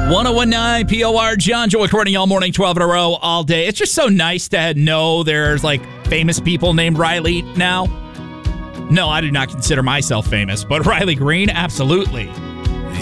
1019 POR, John Joy Courtney all morning, 12 in a row, all day. It's just so nice to know there's like famous people named Riley now. No, I do not consider myself famous, but Riley Green, absolutely.